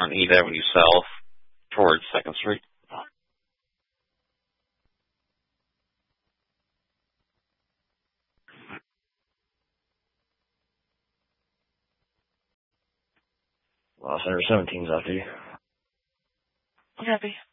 on East Avenue South towards 2nd Street. Center 17's out there. Copy.